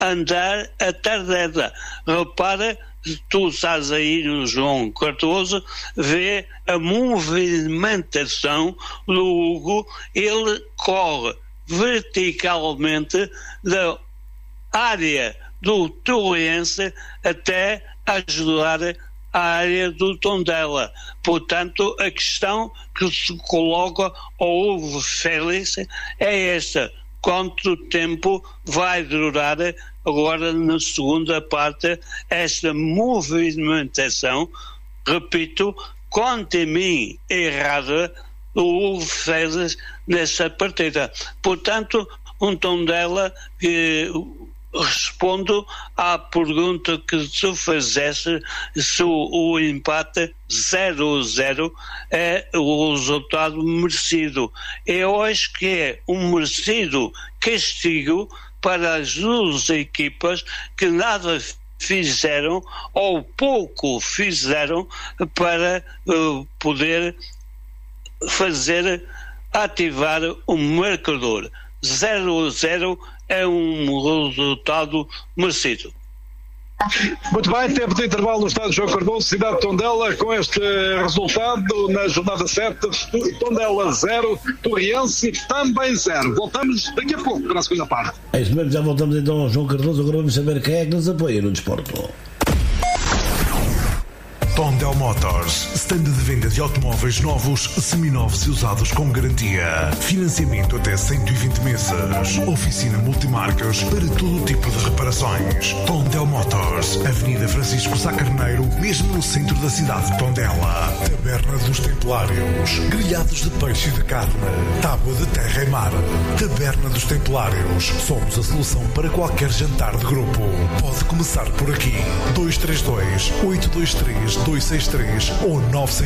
andar a Tardela. Repara, tu estás aí no João Cardoso, vê a movimentação do Hugo, ele corre verticalmente da área do Torrense até ajudar a área do Tondela. Portanto, a questão que se coloca ao Hugo Félix é esta: quanto tempo vai durar agora na segunda parte esta movimentação? Repito, quanto a mim errada o Hugo Félix nessa partida. Portanto, um Tondela que respondo à pergunta que tu fizeste se o empate 0-0 é o resultado merecido. Eu acho que é um merecido castigo para as duas equipas que nada fizeram ou pouco fizeram para poder ativar o marcador. 0-0 é um resultado merecido. Muito bem, tempo de intervalo no estádio João Cardoso, cidade de Tondela, com este resultado na jornada 7, Tondela 0, Torrense também 0. Voltamos daqui a pouco para a segunda parte. É isso mesmo, já voltamos então ao João Cardoso, agora vamos saber quem é que nos apoia no desporto. Tondel Motors, stand de venda de automóveis novos, seminovos e usados com garantia. Financiamento até 120 meses. Oficina multimarcas para todo tipo de reparações. Tondel Motors, Avenida Francisco Sá Carneiro, mesmo no centro da cidade de Tondela. Taberna dos Templários, grelhados de peixe e de carne, tábua de terra e mar. Taberna dos Templários, somos a solução para qualquer jantar de grupo. Pode começar por aqui. 232-823-263 ou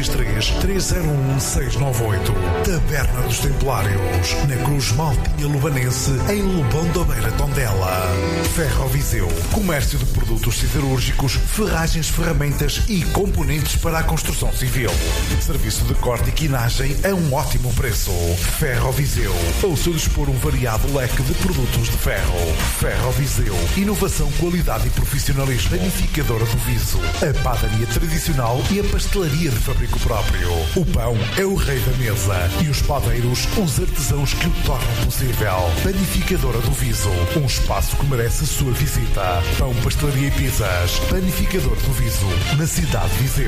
963-301-698. Taberna dos Templários, na Cruz Maltinha Lubanense, em Lobão da Beira, Tondela. Ferroviseu, comércio de produtos siderúrgicos, ferragens, ferramentas e componentes para a construção civil. Serviço de corte e quinagem a um ótimo preço. Ferroviseu, ao seu dispor um variado leque de produtos de ferro. Ferroviseu, inovação, qualidade e profissionalismo. Panificadora do Viso, a padaria tradicional e a pastelaria de fabrico próprio. O pão é o rei da mesa e os padeiros, os artesãos que o tornam possível. Panificadora do Viso, um espaço que merece a sua visita. Pão, pastelaria e pizzas. Panificador do Viso, na cidade de Viseu.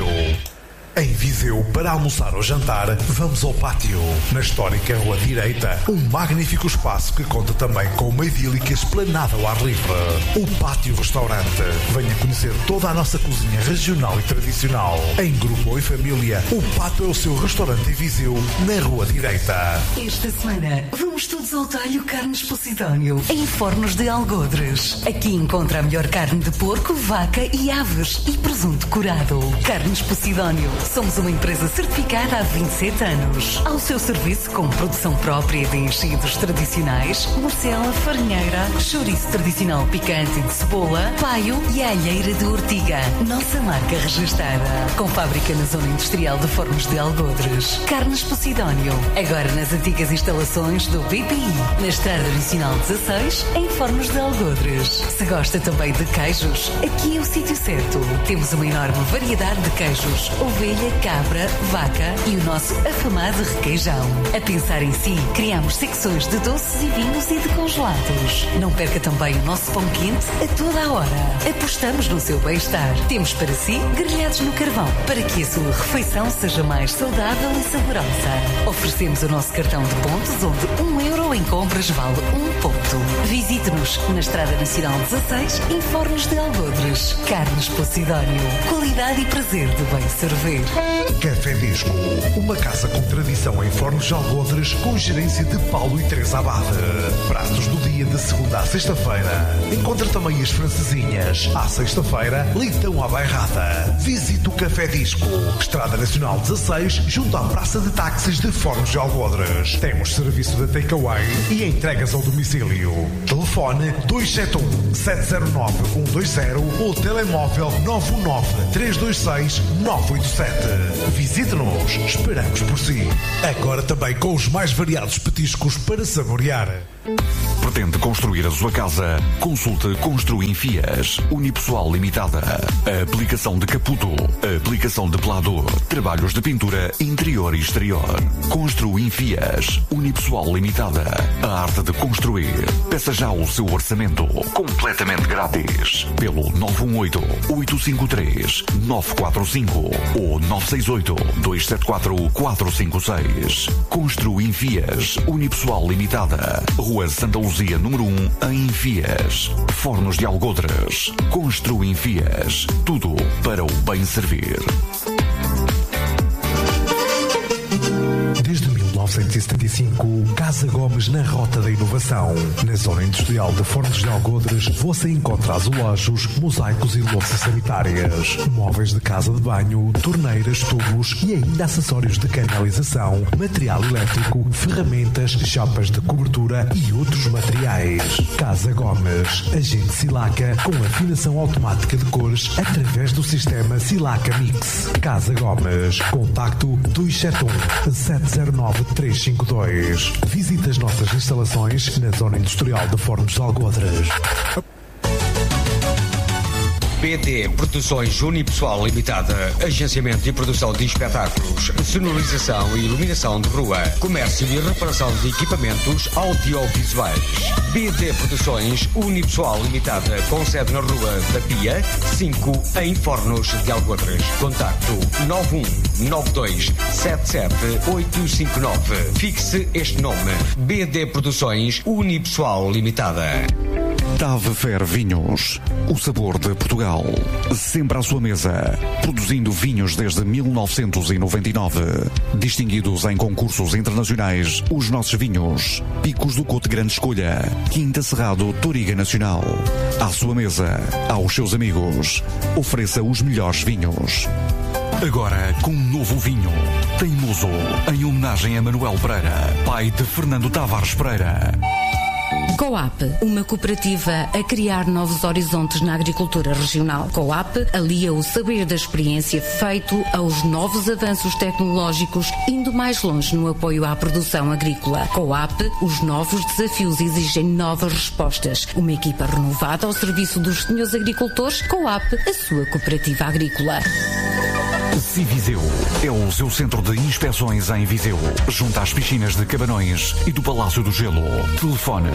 Em Viseu, para almoçar ou jantar, vamos ao Pátio. Na histórica Rua Direita, um magnífico espaço que conta também com uma idílica esplanada ao ar livre. O Pátio Restaurante. Venha conhecer toda a nossa cozinha regional e tradicional. Em grupo ou em família, o Pátio é o seu restaurante em Viseu, na Rua Direita. Esta semana, vamos todos ao talho Carnes Posidónio, em Fornos de Algodres. Aqui encontra a melhor carne de porco, vaca e aves e presunto curado. Carnes Posidónio. Somos uma empresa certificada há 27 anos. Ao seu serviço com produção própria de enchidos tradicionais, morcela, farinheira, chouriço tradicional picante de cebola, paio e alheira de ortiga. Nossa marca registada. Com fábrica na zona industrial de Fornos de Algodres. Carnes Posidónio. Agora nas antigas instalações do BPI. Na Estrada Nacional 16, em Fornos de Algodres. Se gosta também de queijos, aqui é o sítio certo. Temos uma enorme variedade de queijos. Ovelha, cabra, vaca e o nosso afamado requeijão. A pensar em si, criamos secções de doces e vinhos e de congelados. Não perca também o nosso pão quente a toda a hora. Apostamos no seu bem-estar. Temos para si grelhados no carvão, para que a sua refeição seja mais saudável e saborosa. Oferecemos o nosso cartão de pontos, onde €1 em compras vale 1 ponto. Visite-nos na Estrada Nacional 16, em Fornos de Algodres. Carnes Posidónio. Qualidade e prazer de bem servir. Café Disco, uma casa com tradição em Fornos de Algodres, com gerência de Paulo e Teresa Abade. Pratos do dia de segunda à sexta-feira. Encontra também as francesinhas. À sexta-feira, leitão à bairrada. Visite o Café Disco, Estrada Nacional 16, junto à Praça de Táxis de Fornos de Algodres. Temos serviço de takeaway e entregas ao domicílio. Telefone 271-709-120 ou telemóvel 919-326-987. Visite-nos, esperamos por si. Agora também com os mais variados petiscos para saborear. Pretende construir a sua casa? Consulte Construim Fias, Unipessoal Limitada. A aplicação de caputo, a aplicação de pelador, trabalhos de pintura interior e exterior. Construim Fias, Unipessoal Limitada. A arte de construir. Peça já o seu orçamento, completamente grátis, pelo 918-853-945 ou 968-274-456. Construim Fias, Unipessoal Limitada. Rua Santa Luzia, número 1, em Fias. Fornos de Algodres. Construim Fias. Tudo para o bem servir. Desde 1975, Casa Gomes na Rota da Inovação. Na zona industrial de Fornos de Algodres, você encontra azulejos, mosaicos e louças sanitárias, móveis de casa de banho, torneiras, tubos e ainda acessórios de canalização, material elétrico, ferramentas, chapas de cobertura e outros materiais. Casa Gomes, agente Silaca com afinação automática de cores através do sistema Silaca Mix. Casa Gomes, contacto 271-709-352. Visite as nossas instalações na zona industrial de Fornos de Algodres. BD Produções Unipessoal Limitada, agenciamento e produção de espetáculos, sonorização e iluminação de rua, comércio e reparação de equipamentos audiovisuais. BD Produções Unipessoal Limitada, com sede na Rua da Pia, 5, em Fornos de Algodres. Contacto 9192778859. Fixe este nome: BD Produções Unipessoal Limitada. Tave Fer Vinhos, o sabor de Portugal, sempre à sua mesa, produzindo vinhos desde 1999, distinguidos em concursos internacionais, os nossos vinhos, Picos do Cote Grande Escolha, Quinta Cerrado Toriga Nacional, à sua mesa, aos seus amigos, ofereça os melhores vinhos. Agora com um novo vinho, Teimoso, em homenagem a Manuel Pereira, pai de Fernando Tavares Pereira. Coap, uma cooperativa a criar novos horizontes na agricultura regional. Coap alia o saber da experiência feito aos novos avanços tecnológicos, indo mais longe no apoio à produção agrícola. Coap, os novos desafios exigem novas respostas. Uma equipa renovada ao serviço dos senhores agricultores. Coap, a sua cooperativa agrícola. Civiseu é o seu centro de inspeções em Viseu, junto às piscinas de Cabanões e do Palácio do Gelo. Telefone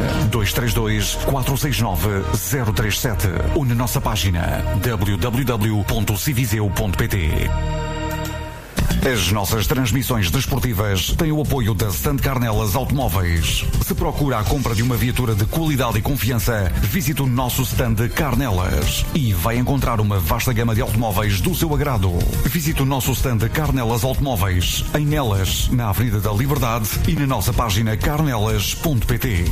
232-469-037 ou na nossa página www.civiseu.pt. As nossas transmissões desportivas têm o apoio da Stand Carnelas Automóveis. Se procura a compra de uma viatura de qualidade e confiança, visite o nosso stand Carnelas e vai encontrar uma vasta gama de automóveis do seu agrado. Visite o nosso stand Carnelas Automóveis em Nelas, na Avenida da Liberdade e na nossa página carnelas.pt.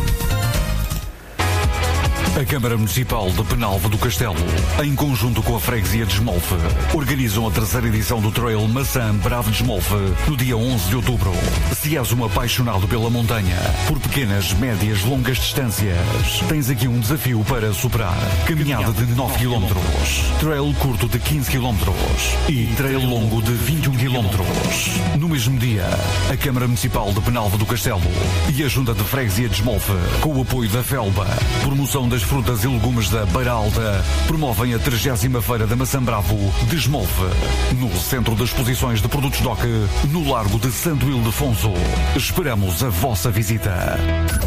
A Câmara Municipal de Penalva do Castelo, em conjunto com a Freguesia de Esmolfe, organizam a terceira edição do Trail Maçã Bravo de Esmolfe no dia 11 de outubro. Se és um apaixonado pela montanha, por pequenas, médias, longas distâncias, tens aqui um desafio para superar. Caminhada de 9 km, trail curto de 15 km e trail longo de 21 km. No mesmo dia, a Câmara Municipal de Penalva do Castelo e a Junta de Freguesia de Esmolfe, com o apoio da Felba, promoção das frutas e legumes da Beira Alta, promovem a 30ª Feira da Maçã Bravo de Esmolfe, no Centro de Exposições de Produtos DOC, no Largo de Santo Ildefonso. Esperamos a vossa visita.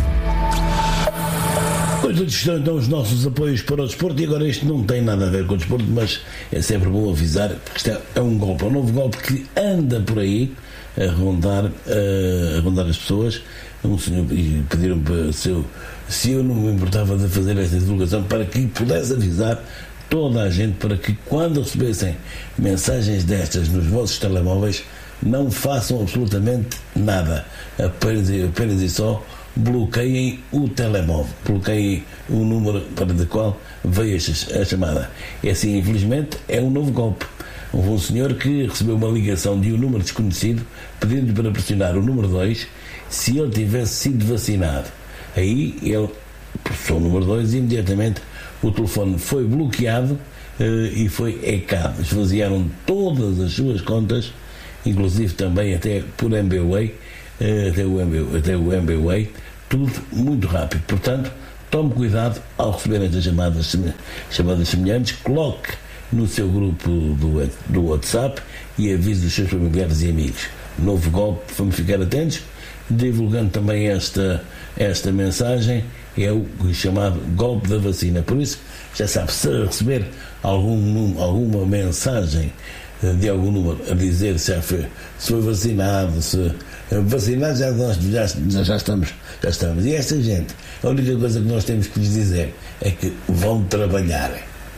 Pois estão então os nossos apoios para o desporto, e agora isto não tem nada a ver com o desporto, mas é sempre bom avisar, porque isto é um golpe, um novo golpe que anda por aí a rondar as pessoas. Um senhor, e pediram para se eu não me importava de fazer esta divulgação para que pudesse avisar toda a gente, para que quando recebessem mensagens destas nos vossos telemóveis não façam absolutamente nada, apenas e só bloqueiem o telemóvel, bloqueiem o número para o qual veio a chamada. É assim, infelizmente, é um novo golpe. Houve um senhor que recebeu uma ligação de um número desconhecido pedindo-lhe para pressionar o número 2 se ele tivesse sido vacinado. Aí ele pressionou o número 2 e imediatamente o telefone foi bloqueado e foi hackado. Esvaziaram todas as suas contas, inclusive também até por MBWay, até o MBWay, tudo muito rápido. Portanto, tome cuidado ao receber estas chamadas semelhantes, coloque no seu grupo do WhatsApp e avise os seus familiares e amigos. Novo golpe, vamos ficar atentos, divulgando também esta mensagem, é o chamado golpe da vacina. Por isso, já sabe, se receber alguma mensagem de algum número a dizer se foi vacinado, se vacinado, já estamos. E esta gente, a única coisa que nós temos que lhes dizer é que vão trabalhar.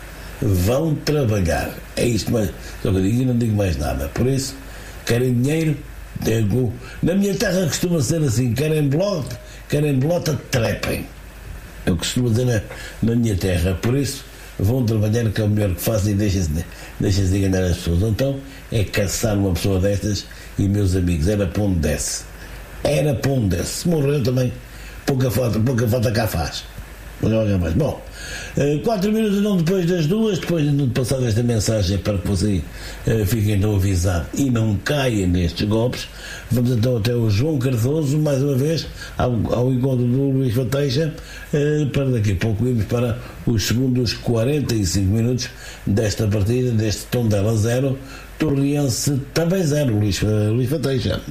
É isto, mas só que eu digo e não digo mais nada. Por isso, querem dinheiro? Na minha terra costuma ser assim: querem bolota, trepem. Eu costumo dizer na minha terra. Por isso, vão trabalhar, que é o melhor que fazem, e deixem-se de enganar as pessoas. Então, é caçar uma pessoa destas. E, meus amigos, era para onde desce. Se morreu também, pouca falta cá faz. Bom, 4 minutos não depois das 2, depois de passar esta mensagem, para que você fique então avisado e não caia nestes golpes, vamos então até o João Cardoso, mais uma vez, ao encontro do Luís Fateixa, para daqui a pouco irmos para os segundos 45 minutos desta partida, deste Tondela 0, Torriense também 0, Luís Fateixa.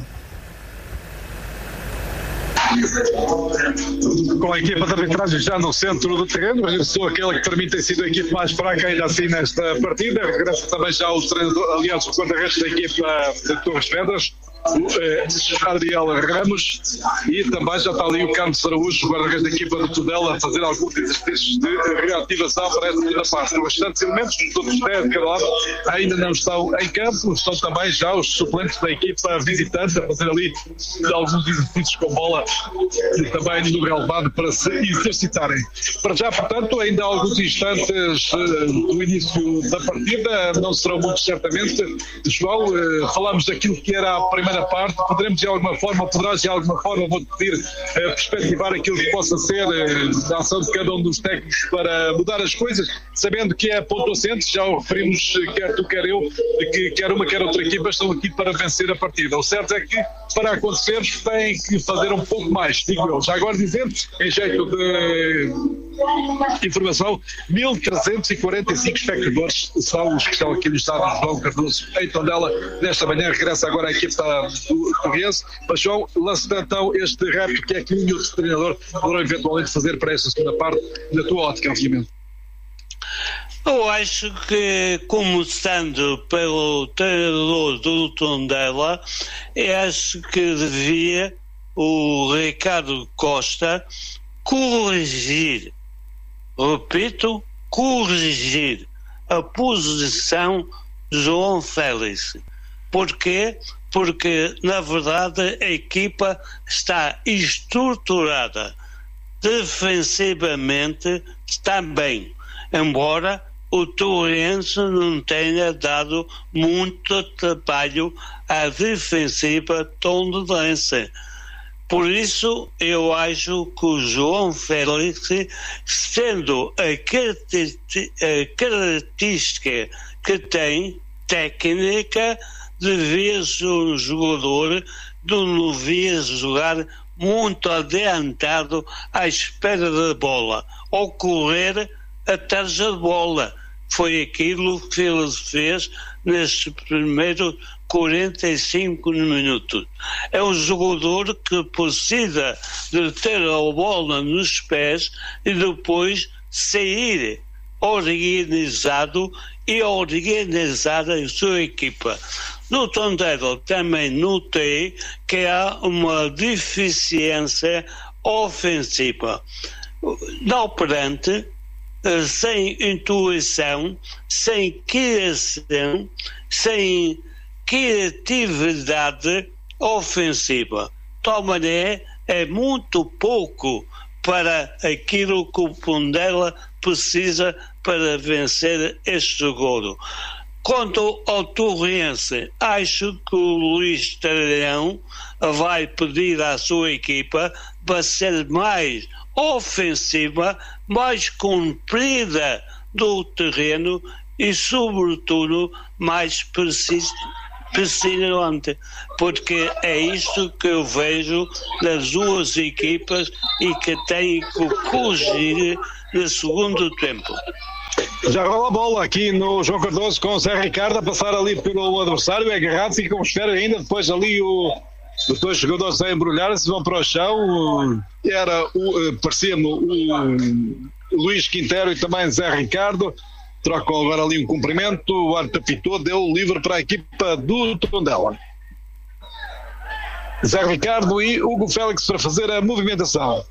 Com a equipa de arbitragem já no centro do terreno, mas eu sou aquele que para mim tem sido a equipa mais fraca ainda assim nesta partida. Regressa também já o treinador, aliás, o guarda-redes da equipa de Torres Vedras, Adriel Ramos, e também já está ali o Carlos Araújo, o guarda-redes da equipa de Tondela, a fazer alguns exercícios de reativação para esta segunda parte. Os restantes elementos, os outros 10 de cada lado, ainda não estão em campo, estão também já os suplentes da equipa visitante a fazer ali alguns exercícios com bola e também no relevado para se exercitarem. Para já, portanto, ainda há alguns instantes do início da partida, não serão muitos certamente. João, falámos daquilo que era a primeira parte, poderás de alguma forma, vou-te pedir perspectivar aquilo que possa ser a ação de cada um dos técnicos para mudar as coisas, sabendo que é ponto assente, já o referimos, quer tu, quer eu, que quer uma, quer outra equipa estão aqui para vencer a partida. O certo é que, para acontecer, têm que fazer um pouco mais, digo eu. Já agora dizer, em jeito de informação, 1.345 espectadores são os que estão aqui no estádio João Cardoso em Tondela. Nesta manhã regressa agora a equipa do Torriense. Mas João, lança então este rap que é que o outro treinador poderá eventualmente fazer para esta segunda parte, na tua ótica, obviamente. Eu acho que, começando pelo treinador do Tondela, acho que devia o Ricardo Costa corrigir a posição de João Félix. Porquê? Porque, na verdade, a equipa está estruturada. Defensivamente está bem, embora o Torriense não tenha dado muito trabalho à defensiva tondelense. Por isso, eu acho que o João Félix, sendo a característica que tem, técnica, devia ser um jogador que não devia jogar muito adiantado à espera da bola, ou correr atrás da bola. Foi aquilo que ele fez nestes primeiros 45 minutos. É um jogador que precisa de ter a bola nos pés e depois sair organizado e organizar a sua equipa. No Tondela também notei que há uma deficiência ofensiva. Não perante, sem intuição, sem criação, sem criatividade ofensiva. De tal maneira, é muito pouco para aquilo que o Tondela precisa para vencer este jogo. Quanto ao Torriense, acho que o Luís Traião vai pedir à sua equipa para ser mais ofensiva, mais comprida do terreno e, sobretudo, mais piscina ontem, porque é isto que eu vejo das duas equipas e que têm que corrigir no segundo tempo. Já rola a bola aqui no João Cardoso com o Zé Ricardo a passar ali pelo adversário, é agarrado, fica com esfera ainda, depois ali os dois jogadores a embrulhar-se, vão para o chão, parecia-me o Luís Quintero e também Zé Ricardo, trocam agora ali um cumprimento, o árbitro apitou, deu livre para a equipa do Tondela. Zé Ricardo e Hugo Félix para fazer a movimentação.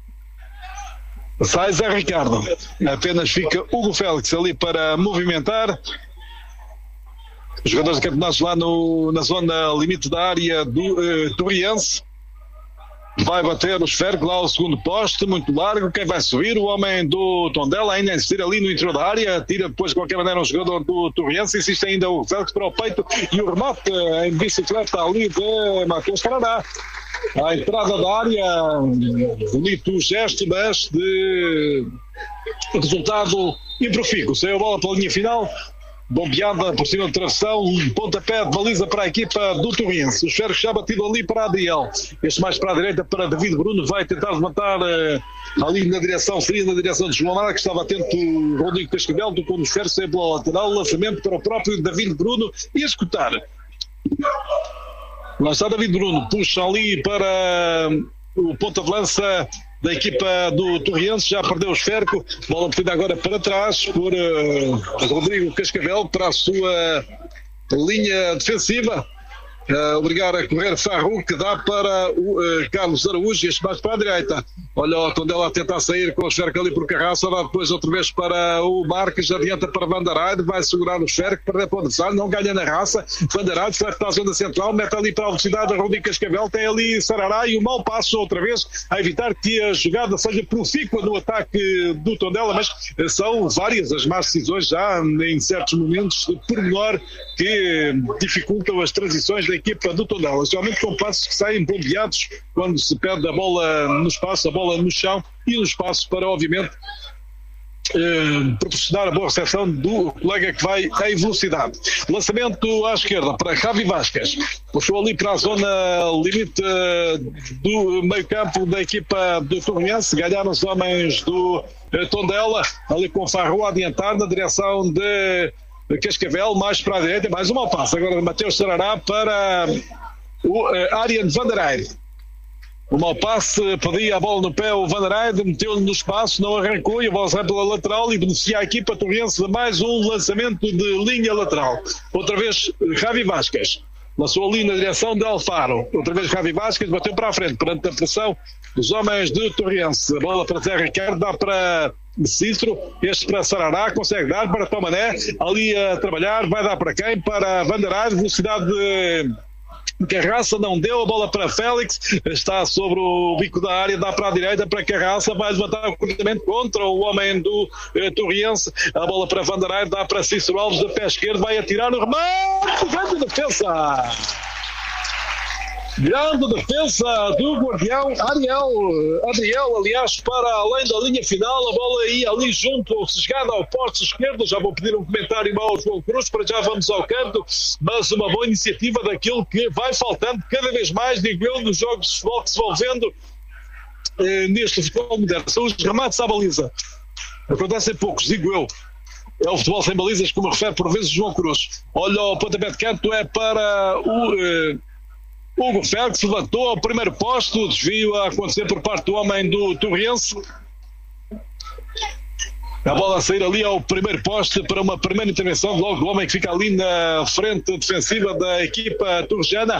Sai Zé Ricardo, apenas fica Hugo Félix ali para movimentar. Os jogadores campeonatos lá na zona limite da área do Torriense. Vai bater o esférico lá ao segundo poste, muito largo. Quem vai subir? O homem do Tondela, ainda insistir ali no interior da área. Tira depois, de qualquer maneira, um jogador do Torriense. Insiste ainda o Félix para o peito. E o remate em bicicleta ali de Matheus Carará. À entrada da área, bonito gesto, mas de resultado improfícuo. Saiu a bola pela linha final, bombeada por cima de travessão, pontapé de baliza para a equipa do Torriense. O esférico já batido ali para Adriel. Este mais para a direita para David Bruno, vai tentar levantar ali na direção, seria na direção de João Lara, que estava atento o Rodrigo Cascavel, tocou no esférico, saiu pela lateral, lançamento para o próprio David Bruno e executar. Lá está David Bruno, puxa ali para o ponta de lança da equipa do Torriense, já perdeu o esférico, bola metida agora para trás por Rodrigo Cascavel para a sua linha defensiva. Obrigar a correr Farru, que dá para o Carlos Araújo, este mais para a direita. Olha o Tondela a tentar sair com o esférico ali por Carraça, dá depois outra vez para o Marques, adianta para Van der Heide, vai segurar o esférico, perder para o adversário, não ganha na raça. Van der Heide vai para a zona central, mete ali para a velocidade a Rodrigo Cascavel, tem ali Sarará e o mau passo outra vez, a evitar que a jogada seja profícua no ataque do Tondela, mas são várias as más decisões já em certos momentos de pormenor que dificultam as transições da equipa do Tondela, geralmente com passos que saem bombeados quando se perde a bola no espaço, a bola no chão e no espaço para, obviamente, proporcionar a boa recepção do colega que vai em velocidade. Lançamento à esquerda para Javi Vasquez, puxou ali para a zona limite do meio campo da equipa do Torriense, ganharam os homens do Tondela, ali com o Farro a adiantar na direção de Cascavel, mais para a direita, mais uma passa agora de Matheus Sarará para o Ariane Van der Heide. O mau passe, pedia a bola no pé, o Van der Heide meteu-lhe no espaço, não arrancou e a bola sai pela lateral e beneficia a equipa Torriense de mais um lançamento de linha lateral. Outra vez Javi Vasquez, lançou ali na direção de Alfaro, outra vez Javi Vasquez, bateu para a frente, perante a pressão dos homens de Torriense. A bola para Zé Ricardo, dá para Citro, este para Sarará, consegue dar para Tomané, ali a trabalhar, vai dar para quem? Para Van der Heide, velocidade de Carraça, não deu, a bola para Félix, está sobre o bico da área, dá para a direita, para Carraça, vai levantar o cruzamento contra o homem do Torriense, a bola para Van der Heide, dá para Cícero Alves, de pé esquerdo, vai atirar no remate, grande defesa! Grande defesa do guardião Adriel, aliás, para além da linha final, a bola ia ali junto, chegada ao poste esquerdo. Já vou pedir um comentário ao João Cruz, para já vamos ao canto, mas uma boa iniciativa daquilo que vai faltando cada vez mais, digo eu, nos jogos de futebol que se vão vendo neste futebol moderno. São os remates à baliza. Acontecem poucos, digo eu. É o futebol sem balizas, como refere por vezes o João Cruz. Olha, o pontapé de canto é para o Hugo Félix, levantou ao primeiro posto, o desvio a acontecer por parte do homem do Torriense. A bola a sair ali ao primeiro poste para uma primeira intervenção logo do homem que fica ali na frente defensiva da equipa torrejana.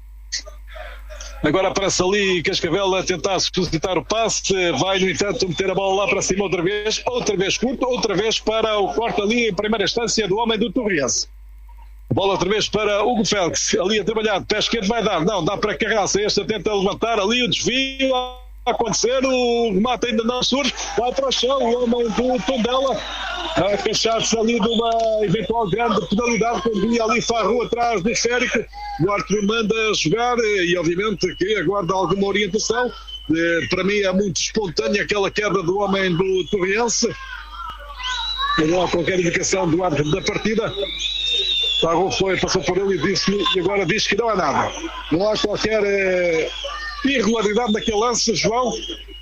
Agora aparece ali Cascavel a tentar suscitar o passe, vai no entanto meter a bola lá para cima outra vez curto, outra vez para o corte ali em primeira instância do homem do Torriense. Bola outra vez para Hugo Félix, ali a trabalhar, de pé esquerdo vai dar, não, dá para Carraça, este tenta levantar ali o desvio a acontecer, o remate ainda não surge, vai para o chão, o homem do Tondela a queixar-se ali de uma eventual grande penalidade, quando vinha ali Farru atrás do esférico, o árbitro manda jogar e obviamente que aguarda alguma orientação. Para mim é muito espontânea aquela queda do homem do Torriense, não há qualquer indicação do árbitro da partida. Passou por ele e disse-lhe, e agora diz que não há nada. Não há qualquer irregularidade naquele lance, João.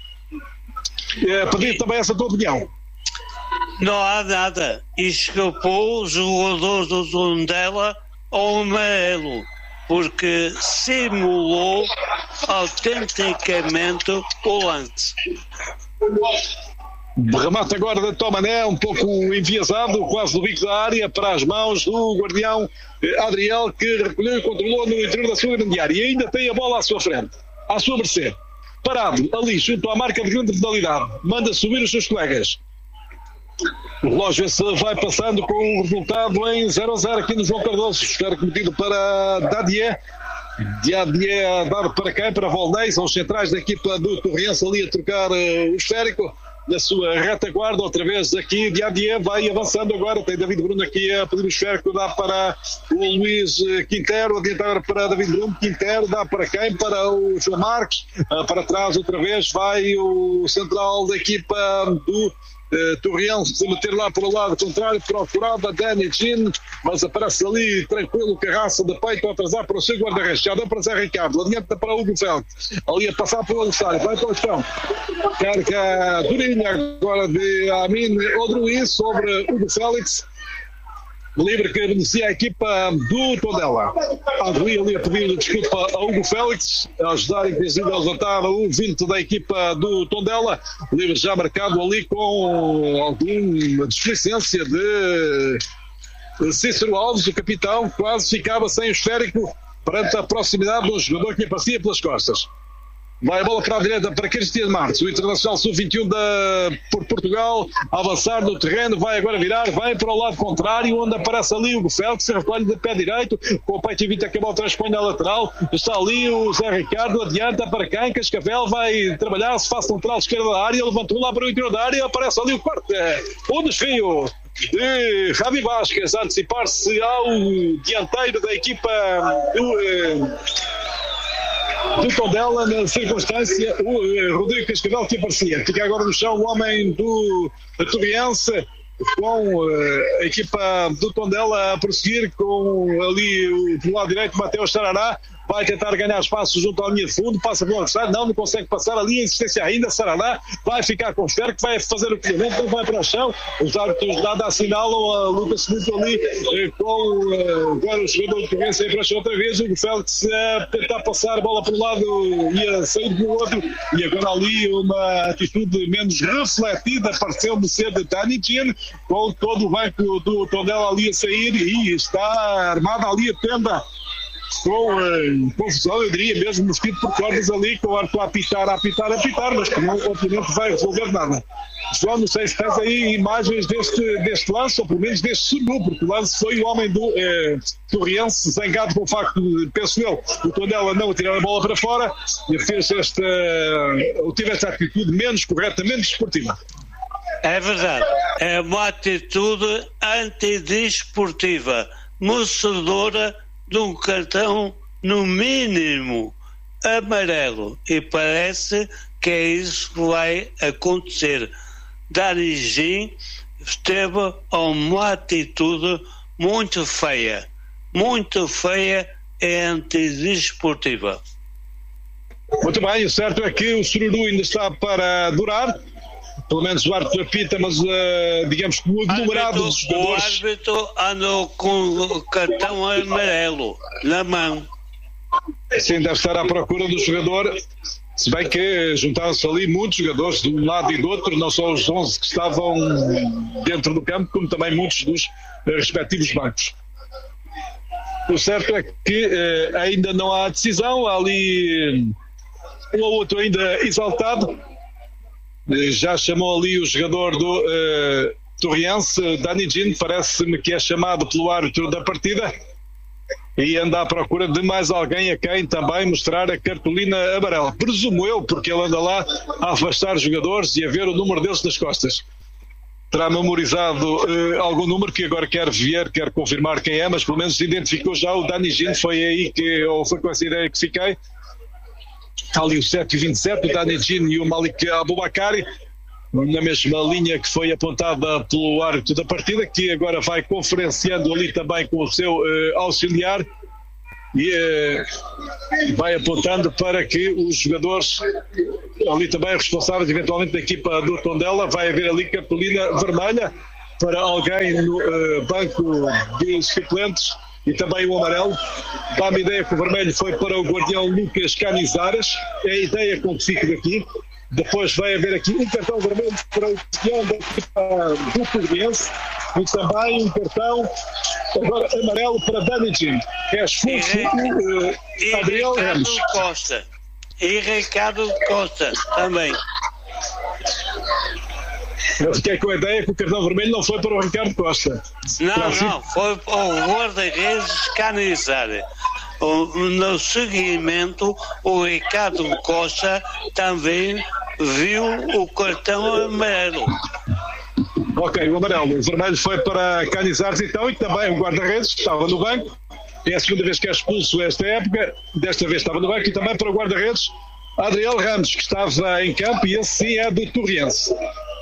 Pedir também essa tua opinião. Não há nada. Escapou o jogador do Tondela ao amarelo, porque simulou autenticamente o lance. Remate agora da Tomané, um pouco enviesado, quase no bico da área, para as mãos do guardião Adriel, que recolheu e controlou no interior da sua grande área. E ainda tem a bola à sua frente, à sua mercê. Parado ali, junto à marca de grande penalidade. Manda subir os seus colegas. O relógio vai passando com o resultado em 0-0 aqui no João Cardoso. Esfera cometido para Dadier. Dadier a dar para quem? Para Volney. São os centrais da equipa do Torrense ali a trocar o esférico. Na sua retaguarda, outra vez aqui, Dadier vai avançando agora. Tem David Bruno aqui a pedir o esférico. Dá para o Luís Quintero. Adiantar para David Bruno. Quintero dá para quem? Para o João Marques. Para trás outra vez vai o central da equipa do Torrense, se meter lá para o lado contrário, procurava Danny Jean, mas aparece ali tranquilo, Carraça de peito a atrasar para o seu guarda-redes. Já dá para Zé Ricardo, adianta para Hugo Félix, ali a passar pelo adversário, vai para o chão, carga durinha agora de Amin Odrui sobre Hugo Félix. Livre que beneficia a equipa do Tondela. Adrui ali a pedir desculpa a Hugo Félix, a ajudar inclusive a levantar o 20 da equipa do Tondela. Livre já marcado ali com alguma displicência de Cícero Alves, o capitão, quase ficava sem o esférico perante a proximidade do jogador que aparecia pelas costas. Vai a bola para a direita para Cristiano Marques, o Internacional Sub-21 por Portugal, a avançar no terreno, vai agora virar, vai para o lado contrário, onde aparece ali o Félix, se recolhe de pé direito, com o peito evita que a bola transpõe na lateral, está ali o Zé Ricardo, adianta para quem? Cascavel vai trabalhar, se faz lateral esquerda da área, levantou lá para o interior da área, aparece ali o quarto, o desvio de Javi Vasquez, a antecipar-se ao dianteiro da equipa do Tondela, na circunstância, o Rodrigo Cascavel que aparecia. Fica agora no chão o homem do Torrense, com a equipa do Tondela a prosseguir, com ali do lado direito Mateus Sarará, vai tentar ganhar espaço junto à linha de fundo, passa pelo adversário, não consegue passar ali, a insistência ainda, Sarará vai ficar com o esférico, vai fazer o cruzamento, vai para o chão, os árbitros nada assinalam a luta seguinte ali com agora o jogador do Torrense aí para o chão outra vez, o Félix a tentar passar a bola para um lado e a sair do outro, e agora ali uma atitude menos refletida, pareceu-me ser de Danny Jean, com todo o banco do Tondela ali a sair, e está armada ali a tenda com confusão, eu diria mesmo mosquito por cordas ali, com o arco a apitar, mas que não, o oponente vai resolver nada. João, não sei se tens aí imagens deste lance, ou pelo menos deste segundo, porque o lance foi o homem do Torrense, zangado com o facto de, penso eu, o Tondela não tirar a bola para fora, e fez tive esta atitude menos correta, menos desportiva. É verdade, é uma atitude antidesportiva, merecedora de um cartão no mínimo amarelo, e parece que é isso que vai acontecer. Danny Jean teve uma atitude muito feia e antidesportiva. Muito bem, o certo é que o sururu ainda está para durar, pelo menos o árbitro apita, mas digamos que o aglomerado dos jogadores... O árbitro andou com o cartão amarelo na mão. Sim, deve estar à procura do jogador, se bem que juntaram-se ali muitos jogadores de um lado e do outro, não só os 11 que estavam dentro do campo, como também muitos dos respectivos bancos. O certo é que ainda não há decisão, há ali um ou outro ainda exaltado. Já chamou ali o jogador do Torrense, Danny Jean, parece-me que é chamado pelo árbitro da partida e anda à procura de mais alguém a quem também mostrar a cartolina amarela. Presumo eu, porque ele anda lá a afastar jogadores e a ver o número deles nas costas. Terá memorizado algum número que agora quer confirmar quem é, mas pelo menos identificou já o Danny Jean, foi aí ou foi com essa ideia que fiquei. Está ali o 7 e 27, o Danny Jean e o Malik Aboubakari. na mesma linha que foi apontada pelo árbitro da partida, que agora vai conferenciando ali também com o seu auxiliar e vai apontando para que os jogadores ali também responsáveis eventualmente da equipa do Tondela, vai haver ali cartolina vermelha para alguém no banco de suplentes e também o amarelo. Dá-me a ideia que o vermelho foi para o guardião Lucas Canizares, é a ideia com que fica daqui. Depois vai haver aqui um cartão vermelho para o guardião da equipa do Portuguense e também um cartão agora amarelo para Danigin, que é expulso e Adriel Ramos. Costa. E Ricardo Costa também. Eu fiquei com a ideia que o cartão vermelho não foi para o Ricardo Costa. Não, foi para o guarda-redes Canizares. No seguimento, o Ricardo Costa também viu o cartão amarelo. Ok, o amarelo. O vermelho foi para Canizares então, e também o guarda-redes, que estava no banco. É a segunda vez que é expulso esta época. Desta vez estava no banco. E também para o guarda-redes Adriel Ramos, que estava em campo, e esse sim é do Torriense.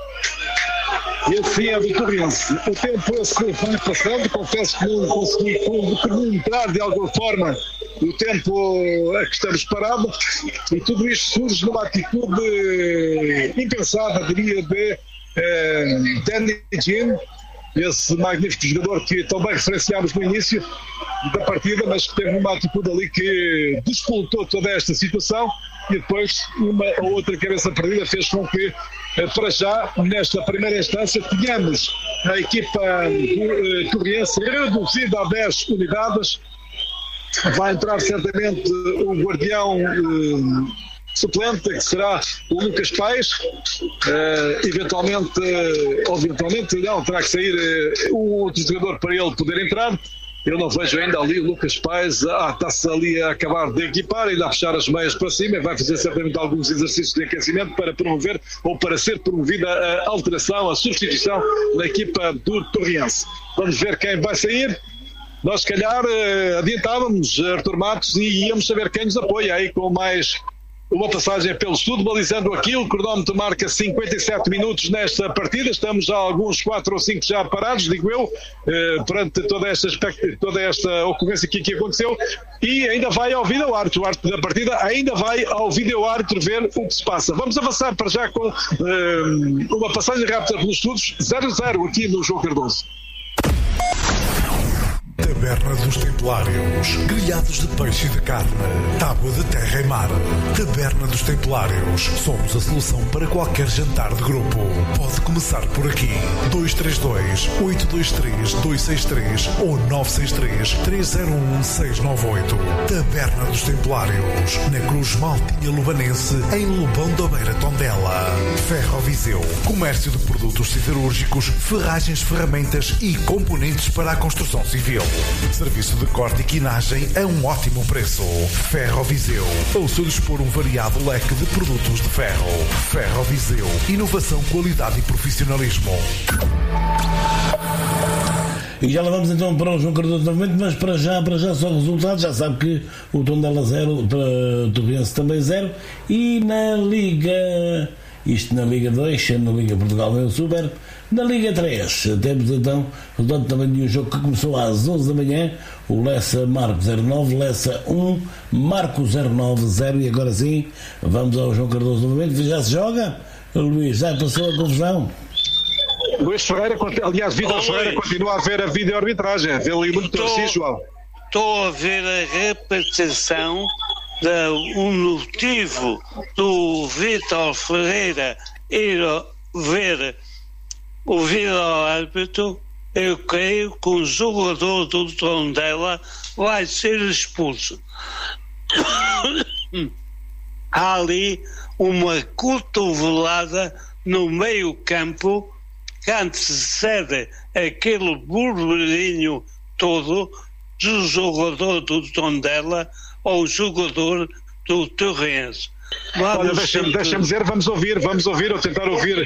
Esse é do Torriense. O tempo esse vai passando, confesso que não consegui cronometrar de alguma forma o tempo a que estamos parados, e tudo isto surge numa atitude impensada, diria, de Danny Jean, esse magnífico jogador que também referenciámos no início da partida, mas que teve uma atitude ali que despoltou toda esta situação, e depois uma ou outra cabeça perdida fez com que, para já, nesta primeira instância, tenhamos a equipa do Torriense reduzida a 10 unidades. Vai entrar certamente o guardião suplente, que será o Lucas Paes. Eventualmente não, terá que sair um outro jogador para ele poder entrar. Eu não vejo ainda ali o Lucas Paes, está-se ali a acabar de equipar, ainda a fechar as meias para cima, vai fazer certamente alguns exercícios de aquecimento para promover ou para ser promovida a alteração, a substituição na equipa do Torriense. Vamos ver quem vai sair. Nós, se calhar, adiantávamos, Artur Matos, e íamos saber quem nos apoia aí com mais uma passagem pelo estudo, balizando aqui. O cronómetro marca 57 minutos nesta partida. Estamos já alguns 4 ou 5 já parados, digo eu, perante toda esta ocorrência que aqui aconteceu. E ainda vai ao vídeo-árbitro. O árbitro da partida ainda vai ao vídeo-árbitro ver o que se passa. Vamos avançar para já com uma passagem rápida pelos estudos. 0-0 aqui no João Cardoso. Taberna dos Templários, grelhados de peixe e de carne, tábua de terra e mar. Taberna dos Templários, somos a solução para qualquer jantar de grupo. Pode começar por aqui. 232-823-263 ou 963-301-698. Taberna dos Templários, na Cruz Maltinha Lubanense, em Lobão da Beira, Tondela. Ferroviseu, comércio de produtos siderúrgicos, ferragens, ferramentas e componentes para a construção civil. Serviço de corte e quinagem a um ótimo preço. Ferroviseu, ao seu dispor um variado leque de produtos de ferro. Ferroviseu, inovação, qualidade e profissionalismo. E já lá vamos então para o João Cardoso novamente, mas para já só resultados. Já sabe que o Tondela 0, para o Torriense também 0, e na Liga, isto na Liga 2, na Liga Portugal é o Super. Na Liga 3 temos então o resultado também de um jogo que começou às 11 da manhã, o Lessa Marco 09, Lessa 1, Marco 09 0, e agora sim vamos ao João Cardoso novamente. Já se joga? Luís, já passou a confusão? Luís Ferreira, aliás, Vitor Ferreira continua a ver a vídeo-arbitragem, vê ali muito preciso, João. Estou a ver a repetição do motivo do Vitor Ferreira ir ver o vídeo-árbitro. Eu creio que o jogador do Tondela vai ser expulso. Há ali uma cotovelada no meio campo que antecede aquele burburinho todo do jogador do Tondela ou jogador do Torriense. Olha, deixa-me dizer, vamos ouvir, ou tentar ouvir.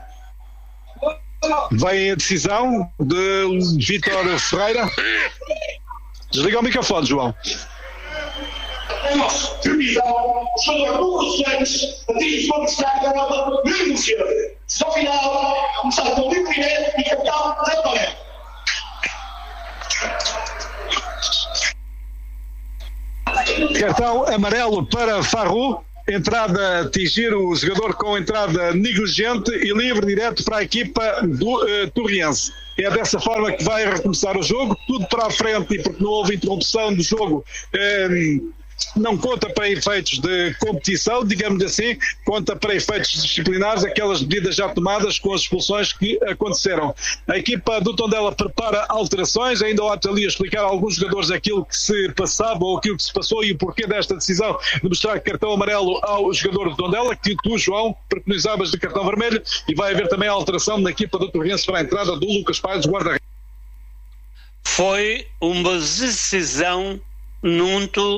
Vem a decisão de Vítor Ferreira. Desliga o microfone, João. a nossa previsão sobre a condições atingidas para buscar a nova negociação. Só final, começar com o Livre e capitão da Torre. Cartão amarelo para Farru. Entrada, atingir o jogador com entrada negligente e livre direto para a equipa do Torriense. É dessa forma que vai recomeçar o jogo, tudo para a frente, e porque não houve interrupção do jogo, não conta para efeitos de competição, digamos assim, conta para efeitos disciplinares aquelas medidas já tomadas com as expulsões que aconteceram. A equipa do Tondela prepara alterações, ainda ontem ali a explicar a alguns jogadores aquilo que se passava ou aquilo que se passou e o porquê desta decisão de mostrar cartão amarelo ao jogador do Tondela, que tu, João, preconizavas de cartão vermelho, e vai haver também a alteração na equipa do Torrense para a entrada do Lucas Paes, guarda-redes. Foi uma decisão muito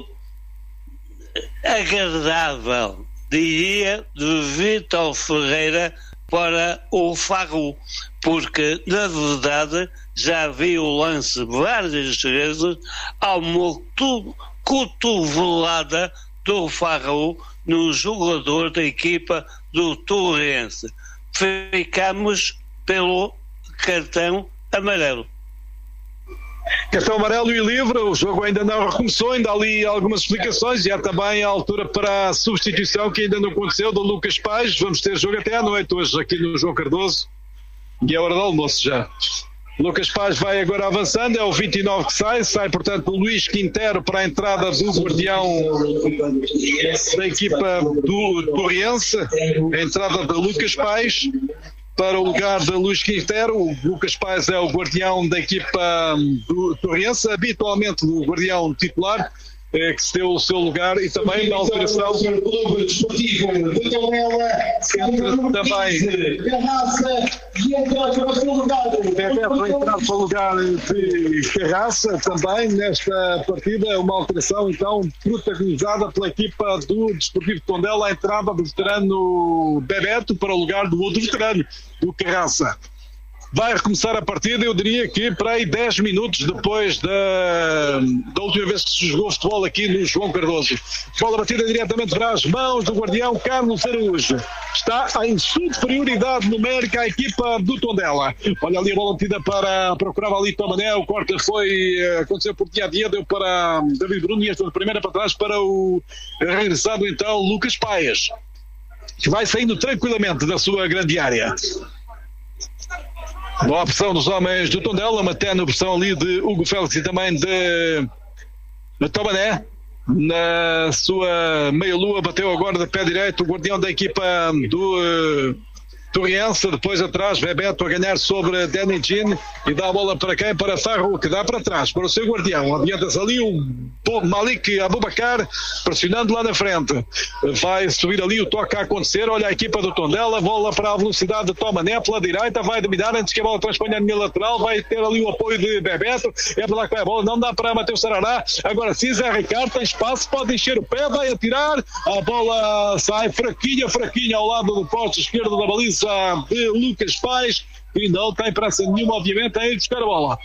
agradável, diria, de Vítor Ferreira para o Farru, porque na verdade já vi o lance várias vezes ao uma cotovelada do Farru no jogador da equipa do Torrense. Ficamos pelo cartão amarelo. Cartão amarelo e livre, o jogo ainda não recomeçou, ainda há ali algumas explicações e há também a altura para a substituição que ainda não aconteceu do Lucas Paes. Vamos ter jogo até à noite hoje aqui no João Cardoso e é hora do almoço já. Lucas Paes vai agora avançando, é o 29 que sai portanto o Luís Quintero para a entrada do guardião da equipa do Torriense, a entrada de Lucas Paes para o lugar de Luís Quintero. O Lucas Paes é o guardião da equipa do Torriense, habitualmente o guardião titular, que se deu o seu lugar, e também na alteração entra também Bebeto vai entrar para o lugar de Carraça também nesta partida. Uma alteração então protagonizada pela equipa do Desportivo de Tondela, a entrada do veterano Bebeto para o lugar do outro veterano, do Carraça. Vai recomeçar a partida, eu diria que para aí 10 minutos depois da última vez que se jogou futebol aqui no João Cardoso. Bola batida diretamente para as mãos do guardião Carlos Araújo. Está em superioridade numérica a equipa do Tondela. Olha ali a bola batida para procurava ali Tomané, o corte aconteceu por dia a dia, deu para David Bruno e esta de primeira para trás para o regressado então Lucas Paes, que vai saindo tranquilamente da sua grande área. Boa opção dos homens do Tondela, mantendo a opção ali de Hugo Félix e também de Tomané. Na sua meia-lua bateu agora de pé direito o guardião da equipa do Torriense, depois atrás Bebeto a ganhar sobre Danny Jean e dá a bola para quem? Para Farru, que dá para trás, para o seu guardião. Adianta-se ali o Malik Abubakar pressionando lá na frente. Vai subir ali o toque a acontecer. Olha a equipa do Tondela, bola para a velocidade de Tomané pela direita, vai dominar antes que a bola transponha a linha lateral, vai ter ali o apoio de Bebeto, é para lá que vai a bola, não dá para Mateus Sarará. Agora sim, Zé Ricardo tem espaço, pode encher o pé, vai atirar, a bola sai fraquinha ao lado do poste esquerdo da baliza de Lucas Paes, e não tem pressa nenhuma obviamente a ir buscar a bola.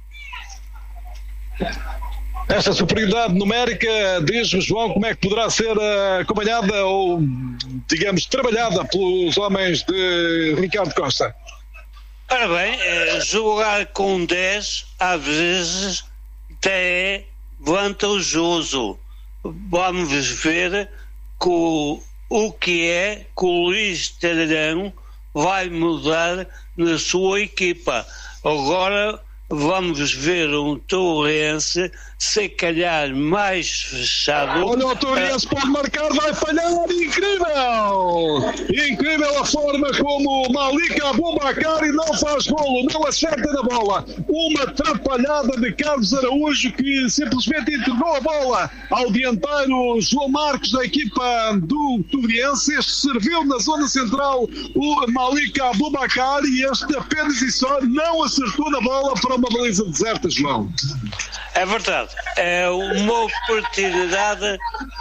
Esta superioridade numérica, diz-me João, como é que poderá ser acompanhada ou, digamos, trabalhada pelos homens de Ricardo Costa? Ora bem, jogar com 10 às vezes até é vantajoso. Vamos ver o que é que o Luís Tararão vai mudar na sua equipa. Agora vamos ver um Torrense se calhar mais fechado. Olha, o Torrense pode marcar, vai falhar, incrível a forma como o Malik Abubakar e não faz golo, não acerta na bola. Uma atrapalhada de Carlos Araújo, que simplesmente entregou a bola ao dianteiro João Marcos da equipa do Torrense. Este serviu na zona central o Malik Abubakar e este apenas e só não acertou na bola para uma baliza deserta, João. É verdade, é uma oportunidade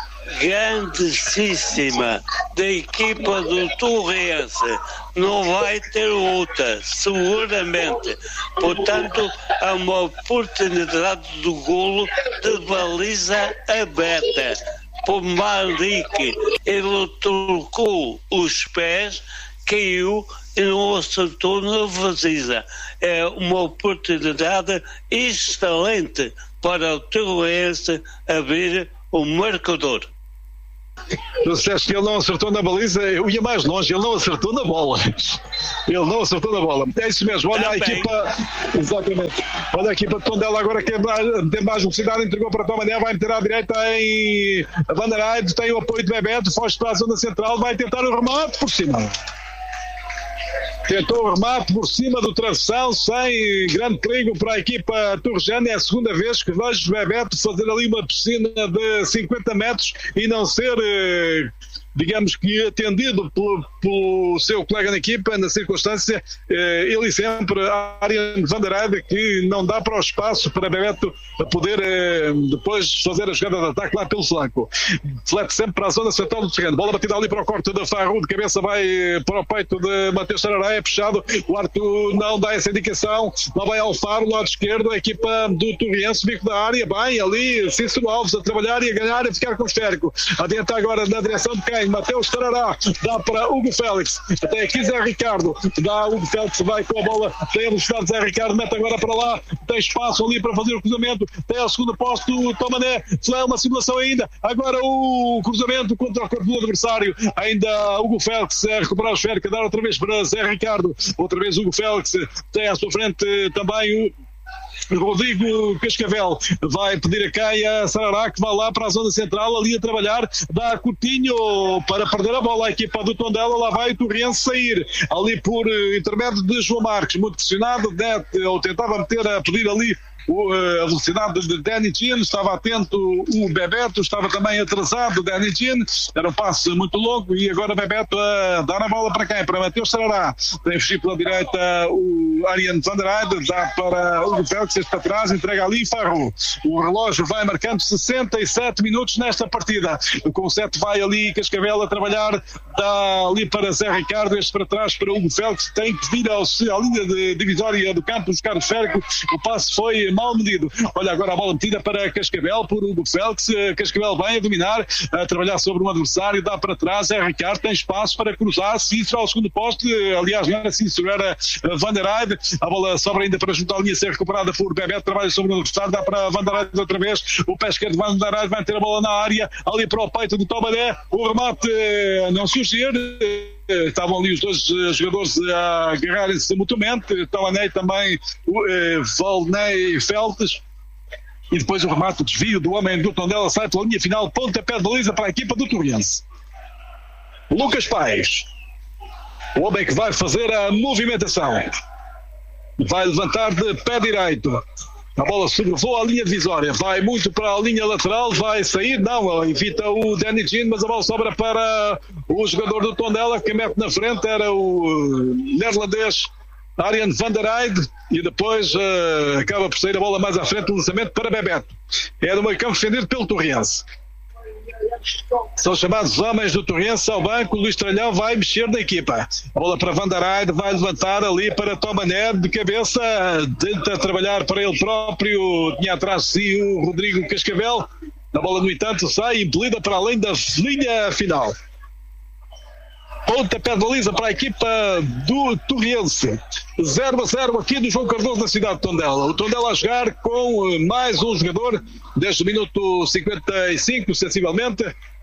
grandíssima da equipa do Torrense, não vai ter outra, seguramente. Portanto, é uma oportunidade do golo de baliza aberta. Pomarique, ele trocou os pés, caiu e não acertou na baliza. É uma oportunidade excelente para o Torrense abrir o marcador. Tu disseste que ele não acertou na baliza, eu ia mais longe, ele não acertou na bola. Ele não acertou na bola. É isso mesmo, olha a equipa, exatamente. Olha a equipa de Tondela agora que tem mais velocidade, entregou para Tomané, vai meter à direita em Vanderheide, tem o apoio de Bebeto, foge para a zona central, vai tentar o remate por cima. Tentou o remate por cima do travessão, sem grande perigo para a equipa torrejana. É a segunda vez que vejo Bebeto fazer ali uma piscina de 50 metros e não ser, digamos que, atendido pelo seu colega na equipa, na circunstância, ele sempre, Arjen Vanderheide, que não dá para o espaço para Bebeto poder depois fazer a jogada de ataque lá pelo flanco. Flete sempre para a zona central do terreno. Bola batida ali para o corte da Farru, de cabeça vai para o peito de Mateus Sarará, é puxado, o Arthur não dá essa indicação, lá vai ao Faro, lado esquerdo, a equipa do Torriense, bico da área, bem, ali, Cícero Alves a trabalhar e a ganhar e a ficar com o esférico. Adianta agora na direção de quem? Mateus Sarará, dá para Hugo Félix, até aqui Zé Ricardo, dá Hugo Félix, vai com a bola, tem a velocidade, Zé Ricardo mete agora para lá, tem espaço ali para fazer o cruzamento, tem ao segundo posto o Tomané, é uma simulação ainda, agora o cruzamento contra o corpo do adversário, ainda Hugo Félix a recuperar o esférico, a dar outra vez para Zé Ricardo, outra vez Hugo Félix, tem à sua frente também o Rodrigo Cascavel, vai pedir a Caia Sarará, que vai lá para a zona central, ali a trabalhar, dá a Coutinho para perder a bola, a equipa do Tondela, lá vai o Torriense sair, ali por intermédio de João Marques, muito pressionado, ou tentava meter a pedir ali a velocidade de Danny Chin, estava atento o Bebeto, estava também atrasado o Danny Chin, era um passe muito longo e agora Bebeto a dar a bola para quem? Para Mateus Sarará, tem fugido pela direita o Arjen Vanderheide, dá para Hugo Félix, para trás, entrega ali Farro, o relógio vai marcando 67 minutos nesta partida, o conceito vai ali Cascavel a trabalhar, dá ali para Zé Ricardo, este para trás para Hugo Félix, tem que vir à linha de divisória do campo, buscar o esférico, o passe foi mal medido. Olha agora a bola metida para Cascavel por Hugo Félix, Cascavel vem a dominar, a trabalhar sobre um adversário, dá para trás, é Ricardo, tem espaço para cruzar, Cícero ao segundo poste, aliás não era Cícero, era Vanderheide, a bola sobra ainda para juntar a linha, ser recuperada por Bebeto, trabalha sobre o adversário, dá para Vanderheide outra vez, o pé esquerdo de Vanderheide vai ter a bola na área, ali para o peito de Tomané, o remate não surgir, estavam ali os dois jogadores a agarrarem-se mutuamente, Tomané também, Volney Feltes, e depois o remate, o desvio do homem do Tondela, sai pela linha final, pontapé de baliza para a equipa do Torriense. Lucas Paes, o homem que vai fazer a movimentação, vai levantar de pé direito, a bola sobrevoa a linha divisória, vai muito para a linha lateral, vai sair, não, evita o Danny Jean, mas a bola sobra para o jogador do Tondela, que mete na frente, era o neerlandês Arjen Vanderheide, e depois acaba por sair a bola mais à frente, o lançamento para Bebeto. É no meio campo defendido pelo Torriense. São chamados homens do Torriense ao banco, o Luís Tralhão vai mexer na equipa. A bola para Vanderheide, vai levantar ali para Tomané de cabeça, tenta trabalhar para ele próprio, tinha atrás de si o Rodrigo Cascavel. A bola, no entanto, sai impelida para além da linha final. Pontapé de baliza para a equipa do Torriense. 0-0 aqui do João Cardoso na cidade de Tondela. O Tondela a jogar com mais um jogador desde o minuto 55, sensivelmente,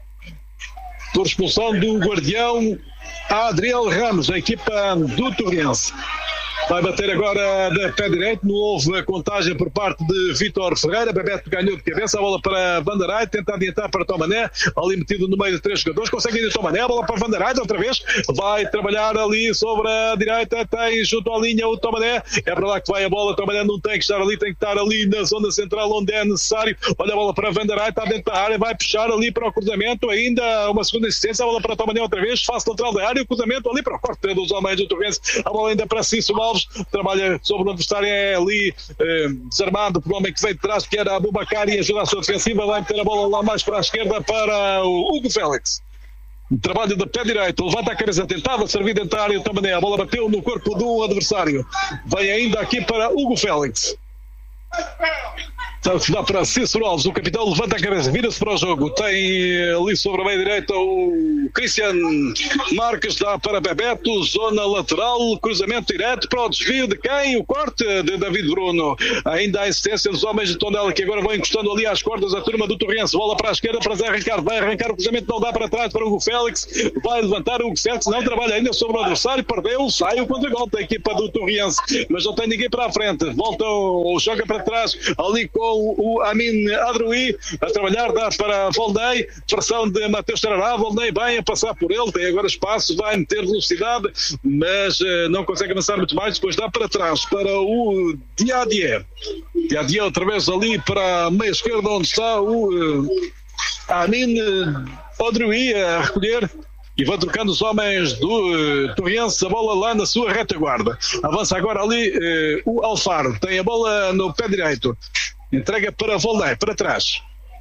por expulsão do guardião Adriel Ramos, a equipa do Torriense. Vai bater agora de pé direito, não houve contagem por parte de Vítor Ferreira, Bebeto ganhou de cabeça, a bola para Vanderheide, tenta adiantar para Tomané, ali metido no meio de três jogadores, consegue ir a Tomané, a bola para Vanderheide outra vez, vai trabalhar ali sobre a direita, tem junto à linha o Tomané, é para lá que vai a bola, Tomané não tem que estar ali, tem que estar ali na zona central onde é necessário, olha a bola para Vanderheide, está dentro da área, vai puxar ali para o cruzamento, ainda uma segunda assistência, a bola para Tomané outra vez, face lateral da área, o cruzamento ali para o corte dos homens do Torrense, a bola ainda para Cícero Alves, trabalha sobre o adversário, é ali desarmado por um homem que veio de trás, que era Abubakar, e ajuda a sua defensiva, vai meter a bola lá mais para a esquerda para o Hugo Félix. Trabalho de pé direito, levanta a cabeça, tentava servir dentro da área, também a bola bateu no corpo do adversário, vem ainda aqui para Hugo Félix. Se dá para Cícero Alves, o capitão levanta a cabeça, vira-se para o jogo, tem ali sobre a meia direita o Cristian Marques, dá para Bebeto, zona lateral, cruzamento direto para o desvio de quem? O corte de David Bruno. Ainda a existência dos homens de Tondela, que agora vão encostando ali às cordas a turma do Torrense. Bola para a esquerda para Zé Ricardo, vai arrancar o cruzamento, não dá para trás para o Hugo Félix, vai levantar o Hugo Félix, não trabalha ainda sobre o adversário, perdeu, sai o contra-golpe da equipa do Torrense, mas não tem ninguém para a frente, volta ou joga para trás ali com o Amin Adroui a trabalhar, dá para Volney, pressão de Mateus Tarará, Volney bem a passar por ele, tem agora espaço, vai meter velocidade, mas não consegue avançar muito mais, depois dá para trás para o Diadier outra vez ali para a meia esquerda onde está o Amin Adroui a recolher e vão trocando os homens do Torrense, a bola lá na sua retaguarda. Avança agora ali o Alfaro, tem a bola no pé direito, entrega para Volney, para trás.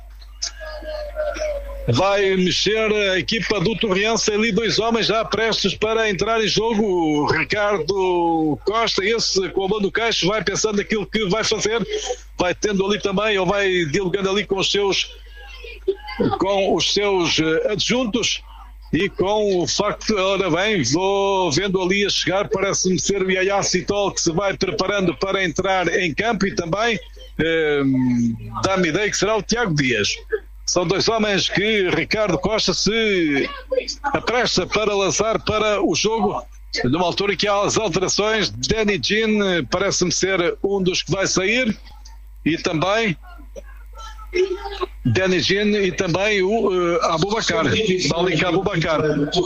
Vai mexer a equipa do Torrense, ali 2 homens já prestes para entrar em jogo. O Ricardo Costa, esse com a mão no queixo, vai pensando naquilo que vai fazer, vai tendo ali também, ou vai dialogando ali com os seus adjuntos. E com o facto, ora bem, vou vendo ali a chegar, parece-me ser o Yaya Citol que se vai preparando para entrar em campo e também dá-me ideia que será o Tiago Dias. São 2 homens que Ricardo Costa se apresta para lançar para o jogo, numa altura que há as alterações. Danny Jean parece-me ser um dos que vai sair e também Danny Jean e também o Abubakar, Malik Abubakar.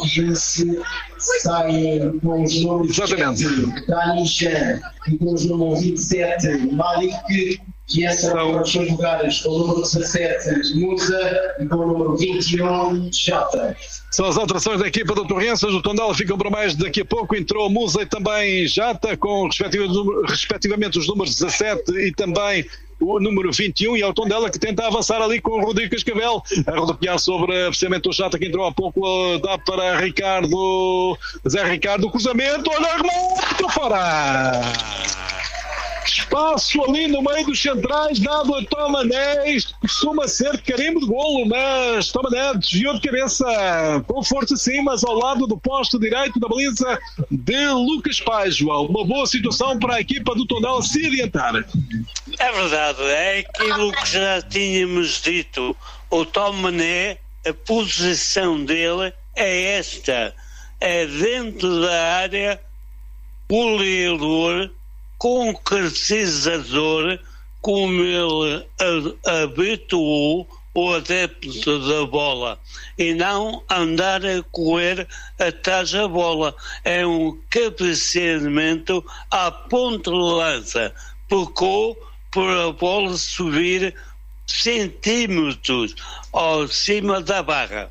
Sai com os números Exatamente. Danny Jean e com os números 27 Malik, que entraram para os seus lugares com o número 17 Musa e com o número 21 Jata. São as alterações da equipa do Torrense. O Tondela ficam para mais daqui a pouco. Entrou Musa e também Jata, com respectivamente os números 17 e também o número 21, e é o Tondela que tenta avançar ali com o Rodrigo Cascavel a rodopiar sobre precisamente o Jata, que entrou há pouco, dá para Zé Ricardo, cruzamento, olha, remate fora! Espaço ali no meio dos centrais, dado a Tomané, isto costuma ser carimbo de golo, mas Tomané desviou de cabeça, com força sim, mas ao lado do posto direito da baliza de Lucas Paes, João. Uma boa situação para a equipa do Tondela se adiantar. É verdade, é aquilo que já tínhamos dito. O Tomané, a posição dele é esta, é dentro da área, goleador, concretizador, como ele habituou o adepto da bola, e não andar a correr atrás da bola. É um cabeceamento à ponta de lança, pecou por a bola subir centímetros acima da barra.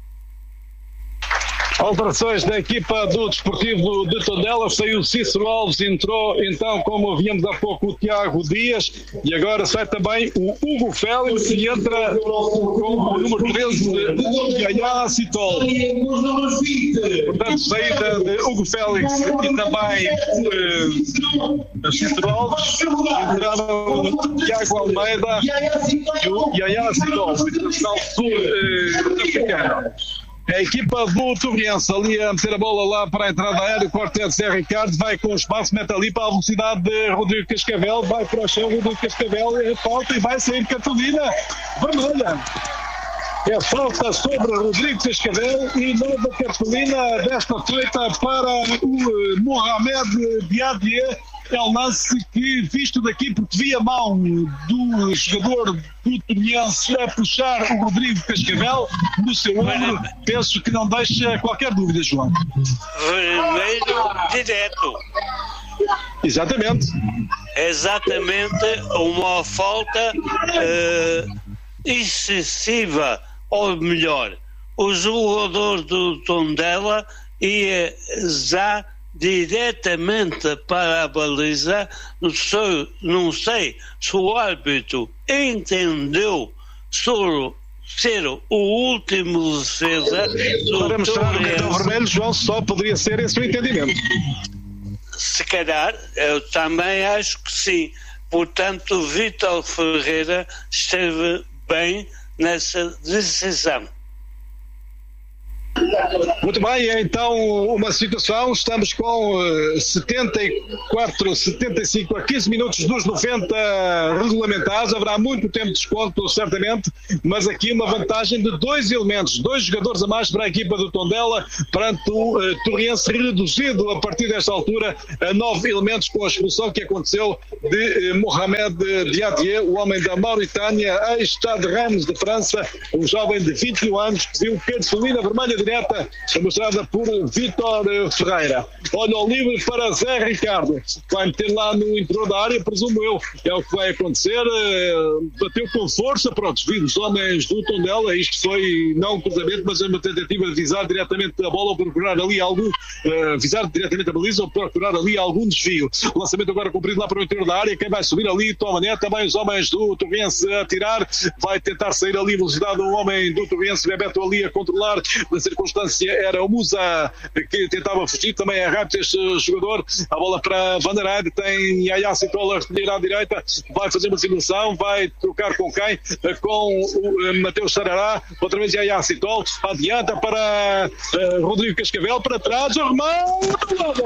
Alterações da equipa do Desportivo de Tondela. Saiu Cícero Alves, entrou então, como víamos há pouco, o Tiago Dias, e agora sai também o Hugo Félix, que entra com o número 13 de Yaya Citol. Portanto, saída de Hugo Félix e também Cícero Alves. Entraram o Tiago Almeida e o Yaya Citol, internacional sul-africano. A equipa do Torrense ali a meter a bola lá para a entrada aérea, o quarteto Zé Ricardo vai com o espaço, mete ali para a velocidade de Rodrigo Cascavel, vai para o chão, Rodrigo Cascavel, falta e vai sair cartolina vermelha. É falta sobre Rodrigo Cascavel e nova cartolina desta feita para o Mohamed Diadier. É um lance que, visto daqui, porque vi a mão do jogador do Torrense a puxar o Rodrigo Cascavel no seu ombro, penso que não deixa qualquer dúvida, João. Vermelho direto. Exatamente. Exatamente, uma falta excessiva, ou melhor, o jogador do Tondela ia já diretamente para a baliza. Não sei se o árbitro entendeu sobre ser o último defesa para mostrar o cartão vermelho, João, só poderia ser esse o entendimento. Se calhar, eu também acho que sim, Portanto, Vítor Ferreira esteve bem nessa decisão. Muito bem, então uma situação, estamos com 75 a 15 minutos dos 90 regulamentares, haverá muito tempo de desconto certamente, mas aqui uma vantagem de 2 elementos, 2 jogadores a mais para a equipa do Tondela, perante o Torriense reduzido a partir desta altura a 9 elementos com a expulsão que aconteceu de Mohamed Diadier, o homem da Mauritânia, ex-Stade Reims de França, um jovem de 21 anos que viu cartolina vermelha direta mostrada por Vítor Ferreira. Olha o livre para Zé Ricardo, vai meter lá no interior da área, presumo eu, é o que vai acontecer. Bateu com força, pronto, vi os homens do Tondela, isto foi não um cruzamento, mas uma tentativa de visar diretamente a bola ou procurar ali algum visar diretamente a baliza ou procurar ali algum desvio. O lançamento agora cumprido lá para o interior da área, quem vai subir ali, Tomané, também os homens do Torriense a tirar, vai tentar sair ali velocidade, o homem do Torriense, Bebeto ali a controlar, na circunstância era o Musa que tentava fugir, também é rápido este jogador, a bola para Van der Heide, tem Yaya Citola a recolher à direita, vai fazer uma simulação, vai trocar com quem? Com o Mateus Sarará, outra vez Yaya Citola, adianta para Rodrigo Cascavel, para trás, o remate,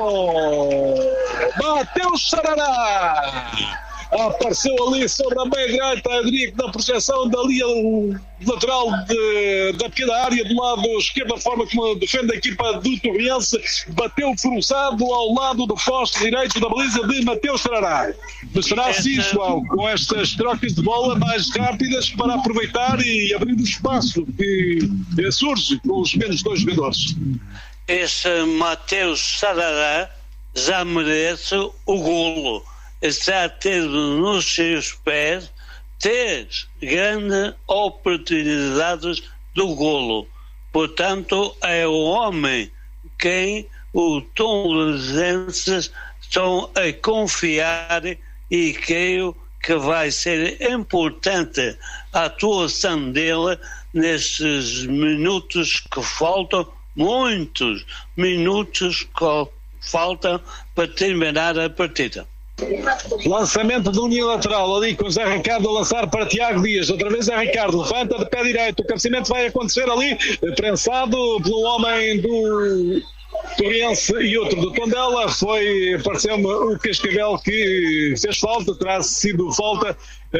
Mateus Sarará! Apareceu ali sobre a meia direita, eu diria que na projeção dali o lateral da pequena área do lado esquerdo, da forma como defende a equipa do Torriense, bateu cruzado ao lado do poste direito da baliza de Mateus Sarará. Mas será assim, João, com estas trocas de bola mais rápidas para aproveitar e abrir o espaço que surge com os menos 2 jogadores. Esse Mateus Sarará já merece o golo. Está a ter nos seus pés 3 grandes oportunidades do golo. Portanto, é o homem quem os tondenses estão a confiar e creio que vai ser importante a atuação dele nestes minutos que faltam, muitos minutos que faltam para terminar a partida. Lançamento de unilateral ali com Zé Ricardo a lançar para Tiago Dias, outra vez Zé Ricardo levanta de pé direito, o cabeceamento vai acontecer ali, prensado pelo homem do Torriense e outro do Tondela, pareceu-me o Cascavel que fez falta, terá sido falta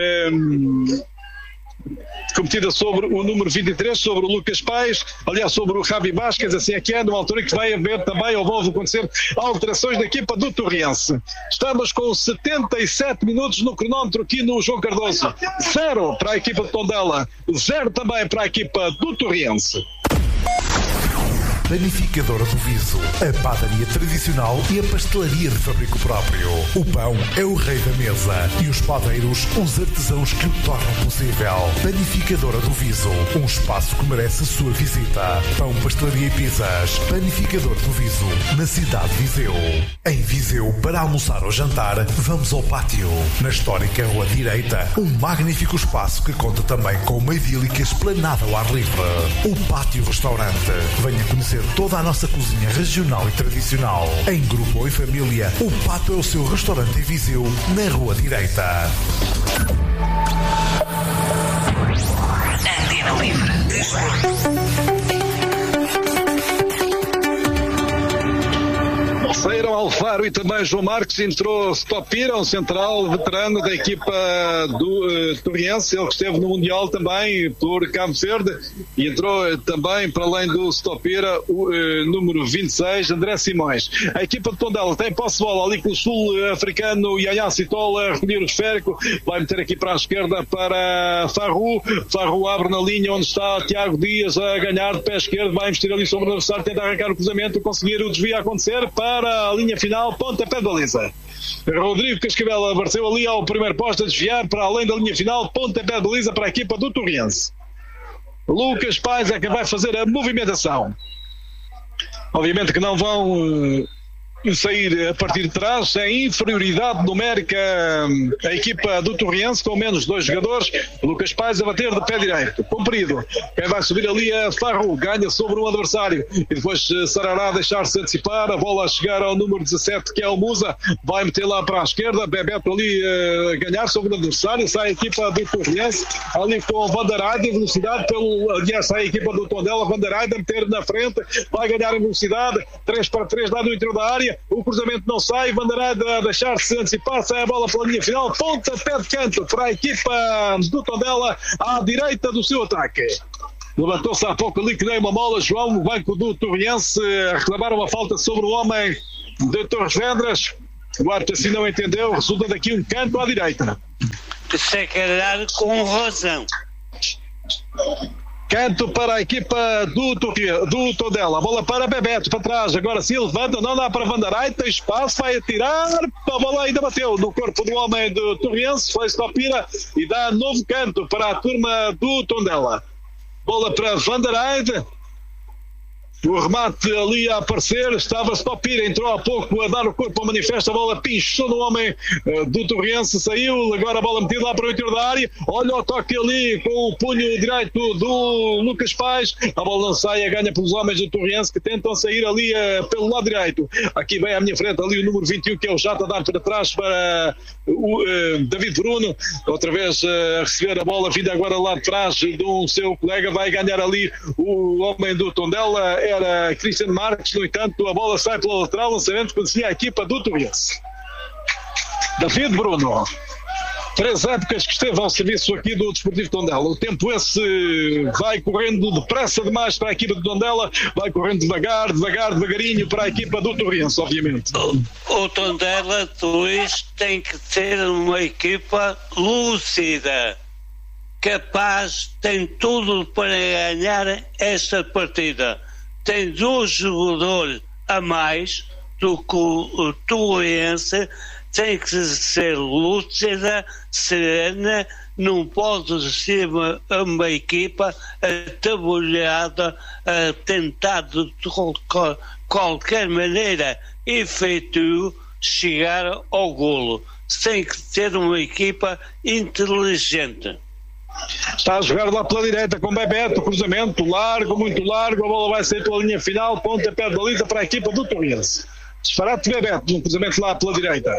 cometida sobre o número 23, sobre o Lucas Paes, aliás sobre o Javi Vasquez, assim é que é, numa altura que vai haver também, ou vão acontecer alterações da equipa do Torriense. Estamos com 77 minutos no cronómetro aqui no João Cardoso. 0 para a equipa de Tondela, 0 também para a equipa do Torriense. Panificadora do Viso, a padaria tradicional e a pastelaria de fabrico próprio. O pão é o rei da mesa e os padeiros, os artesãos que o tornam possível. Panificadora do Viso, um espaço que merece a sua visita. Pão, pastelaria e pizzas. Panificador do Viso, na cidade de Viseu. Em Viseu, para almoçar ou jantar, vamos ao pátio. Na histórica Rua Direita, um magnífico espaço que conta também com uma idílica esplanada ao ar livre. O Pátio Restaurante. Venha conhecer toda a nossa cozinha regional e tradicional. Em grupo ou em família, o Pato é o seu restaurante em Viseu, na Rua Direita. Antena Livre. Saíram Alfaro e também João Marques, entrou Stopira, um central veterano da equipa do Torriense, ele que esteve no Mundial também por Cabo Verde, e entrou também, para além do Stopira, o número 26, André Simões. A equipa de Tondela tem posse de bola ali com o sul-africano Yaya Citola a recolher o esférico, vai meter aqui para a esquerda para Farru abre na linha onde está Tiago Dias a ganhar de pé esquerdo, vai investir ali sobre o adversário, tenta arrancar o cruzamento, conseguir o desvio a acontecer para a linha final, pontapé de baliza. Rodrigo Cascavel apareceu ali ao primeiro posto a desviar para além da linha final, pontapé de baliza para a equipa do Torriense. Lucas Paes é quem vai fazer a movimentação. Obviamente que não vão sair a partir de trás, em inferioridade numérica a equipa do Torriense, com menos 2 jogadores. Lucas Pais a bater de pé direito, comprido. Quem vai subir ali é Farro, ganha sobre um adversário e depois Sarará deixar-se antecipar, a bola a chegar ao número 17, que é o Musa, vai meter lá para a esquerda, Bebeto ali a ganhar sobre o adversário, sai a equipa do Torriense ali com Vanderheide em velocidade, aliás sai a equipa do Tondela, Vanderheide a meter na frente, vai ganhar em velocidade, 3-3 dá no interior da área, o cruzamento não sai, Vanderheide a deixar-se antecipar, sai a bola pela linha final, pontapé de canto para a equipa do Tondela à direita do seu ataque. Levantou-se há pouco ali que deu uma mola, João, no banco do Torriense, a reclamar uma falta sobre o homem de Torres Vedras. O árbitro assim não entendeu, resulta daqui um canto à direita. Se calhar com razão. Canto para a equipa do Tondela. A bola para Bebeto, para trás. Agora sim, levanta, não dá para Vanderheide, tem espaço, vai atirar. A bola ainda bateu no corpo do homem do Torriense, foi Stopira e dá novo canto para a turma do Tondela. Bola para Vanderheide. O remate ali a aparecer, estava Stopira, entrou há pouco a dar o corpo ao manifesto, a bola pinchou no homem do Torriense, saiu, agora a bola metida lá para o interior da área, olha o toque ali com o punho direito do Lucas Pais, a bola não sai, a ganha pelos homens do Torriense que tentam sair ali pelo lado direito. Aqui vem à minha frente ali o número 21, que é o Jata, a dar para trás para o David Bruno, outra vez a receber a bola, vinda agora lá de trás do seu colega, vai ganhar ali o homem do Tondela, era Cristiano Marques, no entanto a bola sai pela lateral, lançamento conhecia a equipa do Torriense. David Bruno, 3 épocas que esteve ao serviço aqui do Desportivo Tondela. O tempo esse vai correndo depressa demais para a equipa do Tondela, vai correndo devagarinho para a equipa do Torriense, obviamente. O Tondela, Luís, tem que ser uma equipa lúcida, capaz, tem tudo para ganhar esta partida. Tem 2 jogadores a mais do que o Torriense, tem que ser lúcida, serena, não pode ser uma equipa atabalhada, a tentar de qualquer maneira efetivo chegar ao golo. Tem que ter uma equipa inteligente. Está a jogar lá pela direita com Bebeto, cruzamento largo, muito largo, a bola vai sair pela linha final, pontapé de baliza para a equipa do Torriense. Disparate de Bebeto, no cruzamento lá pela direita.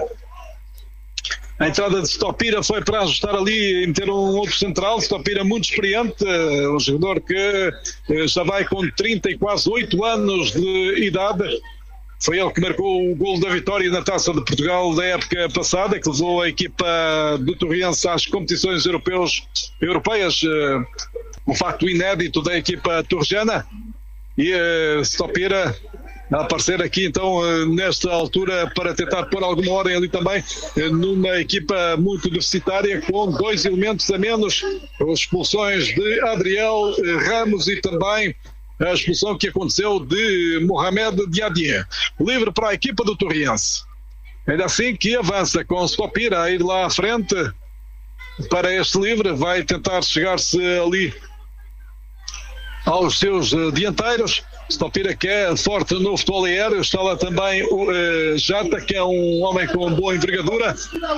A entrada de Stopira foi para ajustar ali e meter um outro central. Stopira muito experiente, um jogador que já vai com 30 e quase 8 anos de idade. Foi ele que marcou o golo da vitória na Taça de Portugal da época passada, que levou a equipa do Torriense às competições europeias, um facto inédito da equipa torrejana. E Stopira a aparecer aqui então nesta altura para tentar pôr alguma ordem ali também numa equipa muito deficitária, com 2 elementos a menos, as expulsões de Adriel Ramos e também a expulsão que aconteceu de Mohamed Diadier. Livre para a equipa do Torriense. Ainda assim que avança com Stopira a ir lá à frente para este livre, vai tentar chegar-se ali aos seus dianteiros. Stopira, que é forte no futebol aéreo, está lá também o Jata, que é um homem com boa envergadura.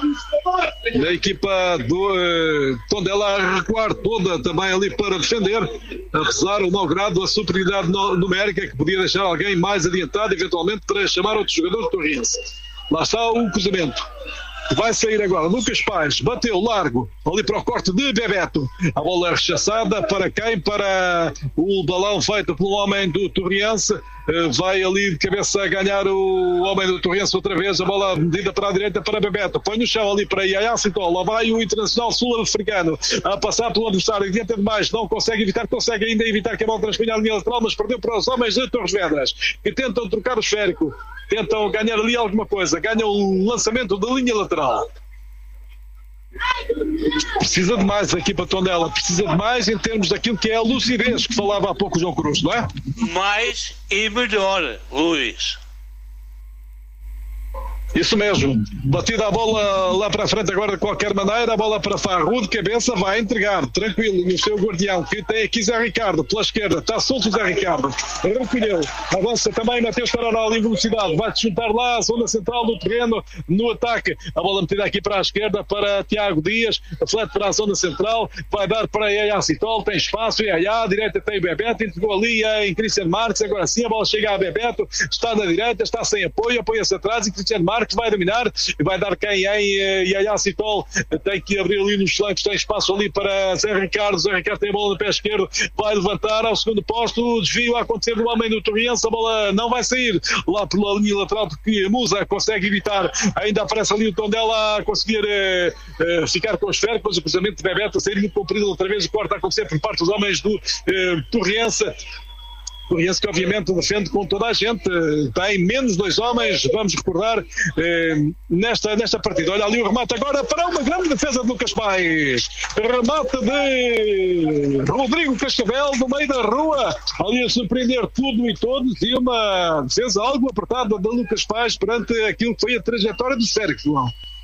A equipa do Tondela a recuar toda também ali para defender, apesar do mau grado da superioridade numérica, que podia deixar alguém mais adiantado, eventualmente, para chamar outros jogadores do Torriense. Lá está o cruzamento. Vai sair agora Lucas Pais, bateu largo ali para o corte de Bebeto, a bola rechaçada para quem? Para o balão feito pelo homem do Torriense, vai ali de cabeça a ganhar o homem do Torriense outra vez, a bola medida para a direita para Bebeto, põe no chão ali para Yaya Sintol, lá vai o internacional sul-africano a passar pelo adversário, adianta demais, não consegue evitar, consegue ainda evitar que a bola transponha a linha lateral, mas perdeu para os homens de Torres Vedras, que tentam trocar o esférico, tentam ganhar ali alguma coisa, ganham o lançamento da linha lateral. Precisa de mais a equipa Tondela, precisa de mais em termos daquilo que é a lucidez que falava há pouco o João Cruz, não é? Mais e melhor, Luís. Isso mesmo, batida a bola lá para a frente agora de qualquer maneira, a bola para Farru, de cabeça, vai entregar, tranquilo, e o seu guardião, que tem aqui Zé Ricardo, pela esquerda, está solto o Zé Ricardo, recolheu, avança também Mateus Taranal em velocidade, vai-se juntar lá, a zona central do terreno, no ataque, a bola metida aqui para a esquerda, para Tiago Dias, aflete para a zona central, vai dar para Yaya Citol, tem espaço, Yaya, à direita tem Bebeto, entregou ali em Cristiano Marques, agora sim a bola chega a Bebeto, está na direita, está sem apoio, apoia-se atrás e Cristiano Marques vai dominar e vai dar quem em Yaya Citol, tem que abrir ali nos flancos, tem espaço ali para Zé Ricardo tem a bola no pé esquerdo, vai levantar ao segundo posto, o desvio a acontecer do homem do Torriense, a bola não vai sair lá pela linha lateral porque Musa consegue evitar, ainda aparece ali o Tondela a conseguir ficar com o esférico, mas o cruzamento de Bebeto a sair muito comprido outra vez, o corte a acontecer por parte dos homens do Torriense. Torriense que obviamente defende com toda a gente, tem menos 2 homens, vamos recordar, nesta partida. Olha ali o remate agora para uma grande defesa de Lucas Paes, remate de Rodrigo Cascavel no meio da rua, ali a surpreender tudo e todos, e uma defesa algo apertada de Lucas Paes perante aquilo que foi a trajetória do Sérgio, João.